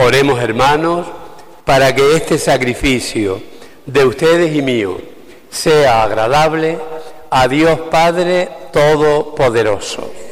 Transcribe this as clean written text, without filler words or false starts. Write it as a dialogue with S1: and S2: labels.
S1: Oremos, hermanos, para que este sacrificio de ustedes y mío sea agradable a Dios Padre Todopoderoso.